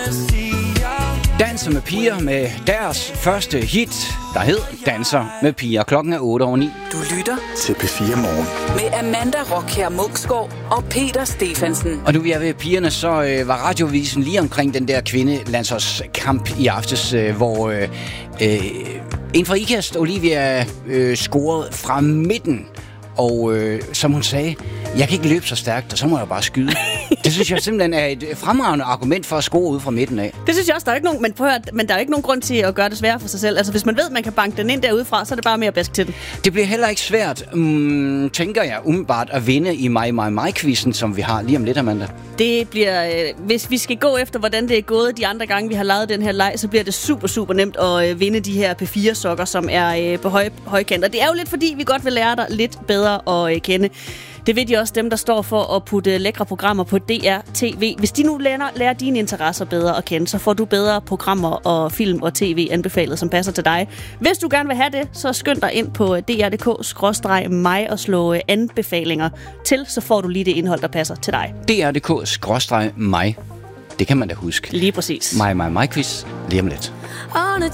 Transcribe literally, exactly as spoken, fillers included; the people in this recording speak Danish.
Danser med piger med deres første hit, der hed Danser med piger. Klokken er otte over ni. Du lytter til P fire Morgen med Amanda Rockher Muksgaard og Peter Stephensen. Og nu vi er ved pigerne, så øh, var radiovisen lige omkring den der kvindelandsholdskamp i aftes, øh, hvor øh, øh, en fra Ikast, Olivia, øh, scorede fra midten. Og øh, som hun sagde, jeg kan ikke løbe så stærkt, og så må jeg bare skyde. Det synes jeg simpelthen er et fremragende argument for at score ud fra midten af. Det synes jeg også, der er ikke nogen, men, prøv at høre, men der er ikke nogen grund til at gøre det sværere for sig selv. Altså hvis man ved, at man kan banke den ind derudefra, så er det bare mere at baske til den. Det bliver heller ikke svært, um, tænker jeg, umiddelbart at vinde i mig, mig, mig-quizzen, som vi har lige om lidt, Amanda. Det bliver, øh, hvis vi skal gå efter, hvordan det er gået de andre gange, vi har lavet den her leg, så bliver det super, super nemt at øh, vinde de her P fire sokker, som er øh, på høj, højkant. Og det er jo lidt fordi, vi godt vil lære dig lidt bedre at øh, kende. Det ved de også dem, der står for at putte lækre programmer på D R T V. Hvis de nu lærer, lærer dine interesser bedre at kende, så får du bedre programmer og film og tv anbefalet, som passer til dig. Hvis du gerne vil have det, så skynd dig ind på d r punktum d k skråstreg mig og slå anbefalinger til, så får du lige det indhold, der passer til dig. d r punktum d k skråstreg mig. Det kan man da huske. Lige præcis. Mig, mig, mig quiz. Lige om lidt.